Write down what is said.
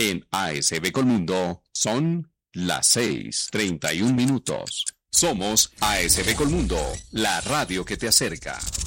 En ASB Colmundo son las 6:31. Somos ASB Colmundo, la radio que te acerca.